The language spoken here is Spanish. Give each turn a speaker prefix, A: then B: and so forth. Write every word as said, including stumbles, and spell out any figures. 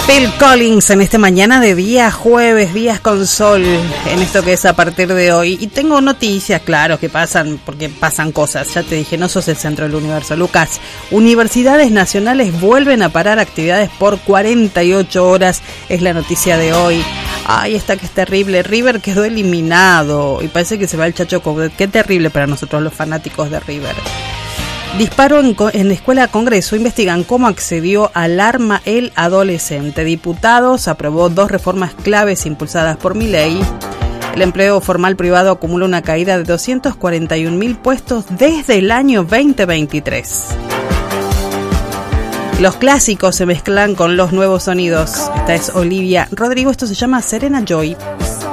A: Phil Collins en este mañana de día jueves, días con sol, en esto que es a partir de hoy. Y tengo noticias, claro, que pasan, porque pasan cosas. Ya te dije, no sos el centro del universo, Lucas. Universidades nacionales vuelven a parar actividades por cuarenta y ocho horas, es la noticia de hoy. Ay, esta que es terrible. River quedó eliminado y parece que se va el Chacho Coudet. Qué terrible para nosotros los fanáticos de River. Disparo en, en Escuela Congreso. Investigan cómo accedió al arma el adolescente. Diputados aprobó dos reformas claves impulsadas por Milei. El empleo formal privado acumula una caída de doscientos cuarenta y un mil puestos desde el año veinte veintitrés. Los clásicos se mezclan con los nuevos sonidos. Esta es Olivia Rodrigo. Esto se llama Serena Joy.